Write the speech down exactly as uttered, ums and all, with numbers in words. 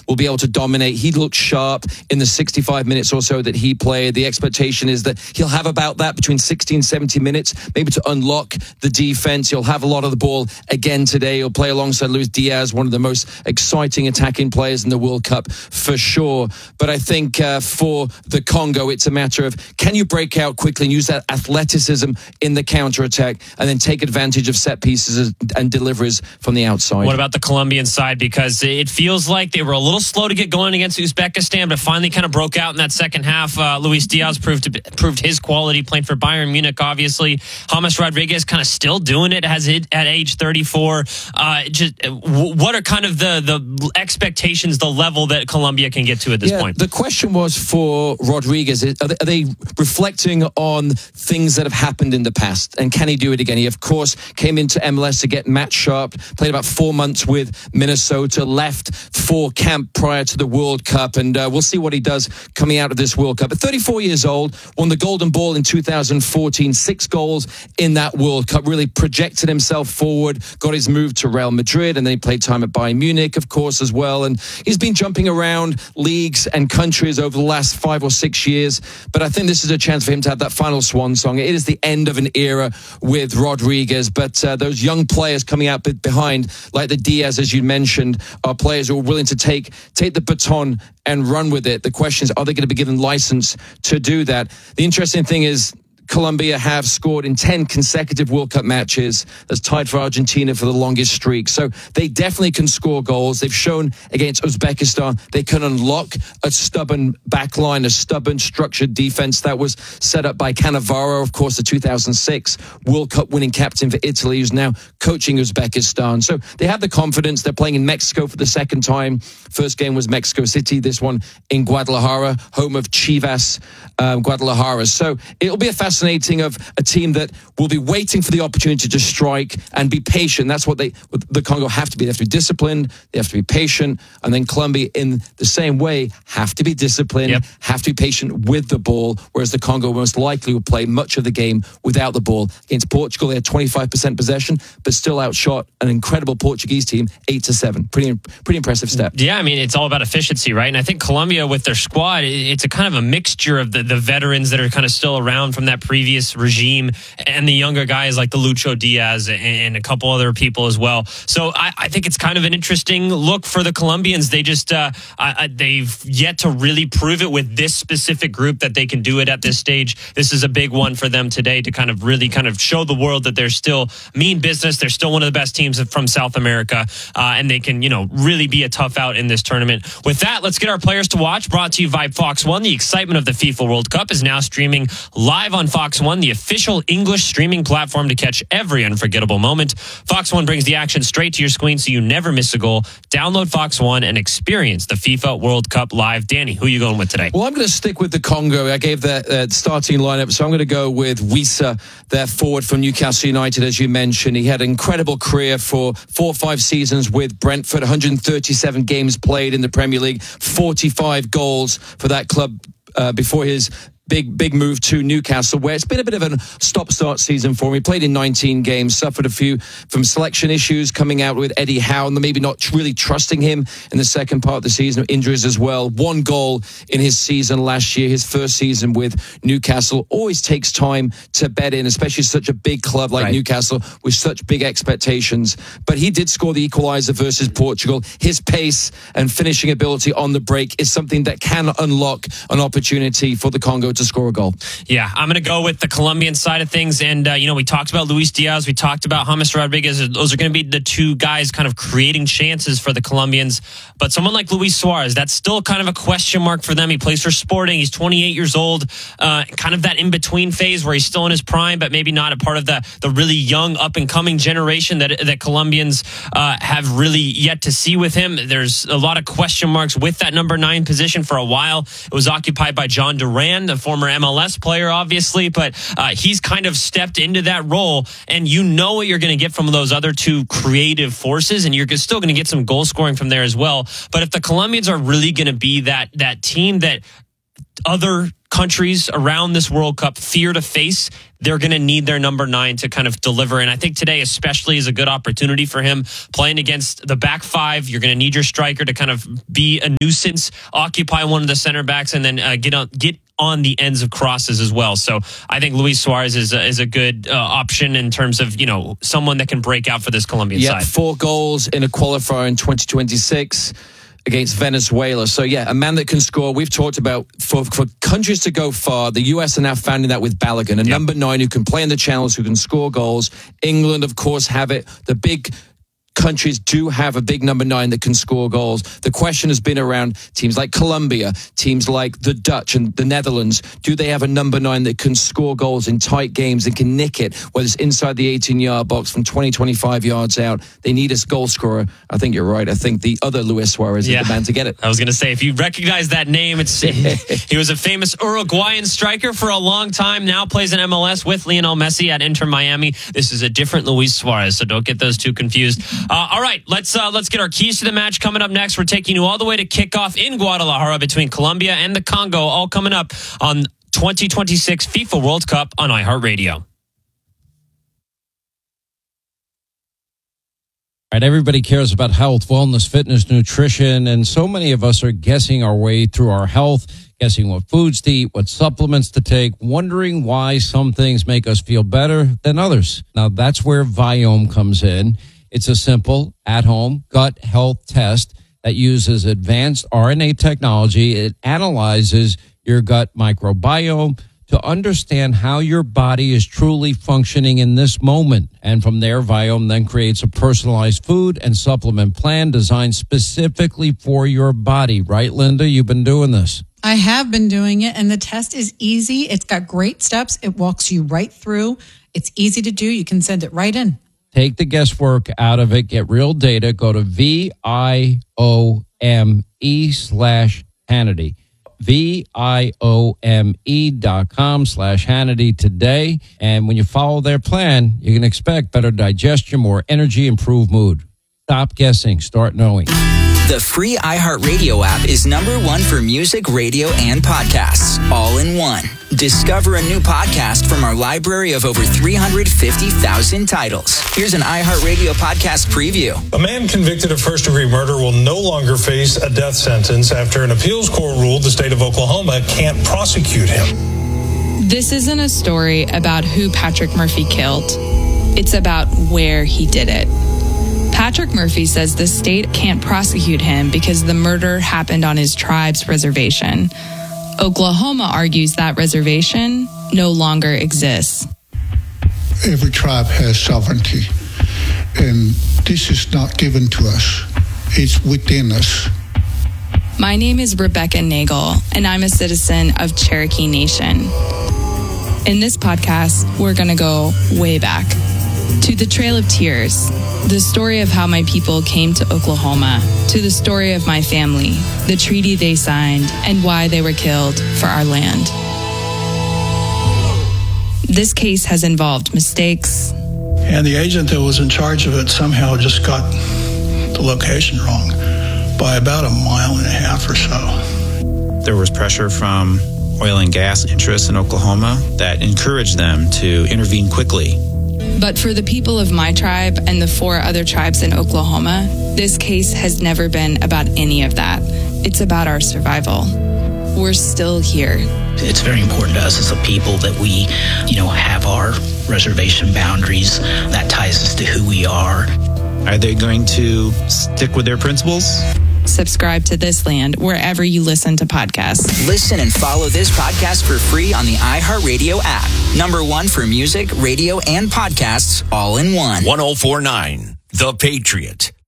will be able to dominate. He looked sharp in the sixty-five minutes or so that he played. The expectation is that he'll have about that between sixty and seventy minutes, maybe to unlock the defense. He'll have a lot of the ball again today. He'll play alongside Luis Diaz, one of the most exciting attacking players in the World Cup for sure. But I think uh, for the Congo, it's a matter of, can you break out quickly and use that athleticism in the counterattack and then take advantage of set pieces and deliveries from the outside? What about the Colombian side? Because it feels like they were a little slow to get going against Uzbekistan, but finally kind of broke out in that second half. Uh, Luis Diaz proved to be, proved his quality, playing for Bayern Munich, obviously. James Rodriguez kind of still doing it, has it at age thirty-four. Uh, just what are kind of the, the expectations, the level that Colombia can get to at this yeah, point? The question was for Rodriguez, are they, are they reflecting on things that have happened in the past? And can he do it again? He, of course, came into M L S to get match sharp, played about four months with Minnesota, left for camp prior to the World Cup, and uh, we'll see what he does coming out of this World Cup. At thirty-four years old, won the Golden Ball in two thousand fourteen, six goals in that World Cup, really projected himself forward, got his move to Real Madrid, and then he played time at Bayern Munich, of course, as well. And he's been jumping around leagues and countries over the last five or six years. But I think this is a chance for him to have that final swan song. It is the end of an era with Rodriguez, but uh, those young players coming out behind, like the Diaz, as you mentioned, are players who are willing to take take the baton and run with it. The question is, are they going to be given license to do that? The interesting thing is, Colombia have scored in ten consecutive World Cup matches. That's tied for Argentina for the longest streak. So they definitely can score goals. They've shown against Uzbekistan they can unlock a stubborn back line, a stubborn structured defense that was set up by Cannavaro, of course, the two thousand six World Cup winning captain for Italy, who's now coaching Uzbekistan. So they have the confidence. They're playing in Mexico for the second time. First game was Mexico City. This one in Guadalajara, home of Chivas um, Guadalajara. So it'll be a fascinating Fascinating of a team that will be waiting for the opportunity to strike and be patient. That's what they, the Congo have to be. They have to be disciplined. They have to be patient. And then Colombia, in the same way, have to be disciplined, yep. have to be patient with the ball, whereas the Congo most likely will play much of the game without the ball. Against Portugal, they had twenty-five percent possession, but still outshot an incredible Portuguese team, eight to seven. Pretty, pretty impressive step. Yeah, I mean, it's all about efficiency, right? And I think Colombia, with their squad, it's a kind of a mixture of the, the veterans that are kind of still around from that previous regime and the younger guys like the Lucho Diaz and a couple other people as well. So I, I think it's kind of an interesting look for the Colombians. They just, uh, I, they've yet to really prove it with this specific group that they can do it at this stage. This is a big one for them today to kind of really kind of show the world that they're still mean business. They're still one of the best teams from South America, uh, and they can, you know, really be a tough out in this tournament. With that, let's get our players to watch. Brought to you by Fox One. The excitement of the FIFA World Cup is now streaming live on Fox One, the official English streaming platform to catch every unforgettable moment. Fox One brings the action straight to your screen so you never miss a goal. Download Fox One and experience the FIFA World Cup live. Danny, who are you going with today? Well, I'm going to stick with the Congo. I gave the uh, starting lineup, so I'm going to go with Wissa, their forward from Newcastle United, as you mentioned. He had an incredible career for four or five seasons with Brentford, one hundred thirty-seven games played in the Premier League, forty-five goals for that club uh, before his Big, big move to Newcastle, where it's been a bit of a stop-start season for him. He played in nineteen games, suffered a few from selection issues coming out with Eddie Howe, and maybe not really trusting him in the second part of the season, injuries as well. One goal in his season last year, his first season with Newcastle. Always takes time to bed in, especially such a big club like right. Newcastle with such big expectations. But he did score the equaliser versus Portugal. His pace and finishing ability on the break is something that can unlock an opportunity for the Congo to score a goal. Yeah, I'm going to go with the Colombian side of things. And, uh, you know, we talked about Luis Diaz. We talked about James Rodriguez. Those are going to be the two guys kind of creating chances for the Colombians. But someone like Luis Suarez, that's still kind of a question mark for them. He plays for Sporting. He's twenty-eight years old. Uh, kind of that in-between phase where he's still in his prime, but maybe not a part of the, the really young, up-and-coming generation that, that Colombians uh, have really yet to see with him. There's a lot of question marks with that number nine position for a while. It was occupied by John Duran, the former M L S player, obviously, but uh, he's kind of stepped into that role, and you know what you're going to get from those other two creative forces, and you're still going to get some goal scoring from there as well. But if the Colombians are really going to be that that team that other countries around this World Cup fear to face, they're going to need their number nine to kind of deliver. And I think today especially is a good opportunity for him playing against the back five. You're going to need your striker to kind of be a nuisance, occupy one of the center backs, and then uh, get on, get on the ends of crosses as well. So I think Luis Suarez is a, is a good uh, option in terms of, you know, someone that can break out for this Colombian yeah, side. Four goals in a qualifier in twenty twenty-six against Venezuela. So yeah, a man that can score. We've talked about for, for countries to go far, the U S are now finding that with Balogun, a yep. number nine who can play in the channels, who can score goals. England, of course, have it. The big countries do have a big number nine that can score goals. The question has been around teams like Colombia, teams like the Dutch and the Netherlands. Do they have a number nine that can score goals in tight games and can nick it, whether it's inside the eighteen-yard box from twenty, twenty-five yards out? They need a goal scorer. I think you're right. I think the other Luis Suarez yeah. is the man to get it. I was going to say, if you recognize that name, it's he was a famous Uruguayan striker for a long time, now plays in M L S with Lionel Messi at Inter Miami. This is a different Luis Suarez, so don't get those two confused. Uh, all right, let's uh, let's get our keys to the match coming up next. We're taking you all the way to kickoff in Guadalajara between Colombia and the Congo, all coming up on twenty twenty-six FIFA World Cup on iHeartRadio. All right, everybody cares about health, wellness, fitness, nutrition, and so many of us are guessing our way through our health, guessing what foods to eat, what supplements to take, wondering why some things make us feel better than others. Now, that's where Viome comes in. It's a simple, at-home gut health test that uses advanced R N A technology. It analyzes your gut microbiome to understand how your body is truly functioning in this moment. And from there, Viome then creates a personalized food and supplement plan designed specifically for your body. Right, Linda? You've been doing this. I have been doing it, and the test is easy. It's got great steps. It walks you right through. It's easy to do. You can send it right in. Take the guesswork out of it. Get real data. Go to V I O M E slash Hannity. V I O M E dot com slash Hannity today. And when you follow their plan, you can expect better digestion, more energy, improved mood. Stop guessing. Start knowing. The free iHeartRadio app is number one for music, radio, and podcasts, all in one. Discover a new podcast from our library of over three hundred fifty thousand titles. Here's an iHeartRadio podcast preview. A man convicted of first-degree murder will no longer face a death sentence after an appeals court ruled the state of Oklahoma can't prosecute him. This isn't a story about who Patrick Murphy killed. It's about where he did it. Patrick Murphy says the state can't prosecute him because the murder happened on his tribe's reservation. Oklahoma argues that reservation no longer exists. Every tribe has sovereignty, and this is not given to us. It's within us. My name is Rebecca Nagel, and I'm a citizen of Cherokee Nation. In this podcast, we're going to go way back to the Trail of Tears, the story of how my people came to Oklahoma, to the story of my family, the treaty they signed, and why they were killed for our land. This case has involved mistakes. And the agent that was in charge of it somehow just got the location wrong by about a mile and a half or so. There was pressure from oil and gas interests in Oklahoma that encouraged them to intervene quickly. But for the people of my tribe and the four other tribes in Oklahoma, this case has never been about any of that. It's about our survival. We're still here. It's very important to us as a people that we, you know, have our reservation boundaries. That ties us to who we are. Are they going to stick with their principles? Subscribe to This Land wherever you listen to podcasts. Listen and follow this podcast for free on the iHeartRadio app. Number one for music, radio, and podcasts, all in one. one oh four point nine The Patriot.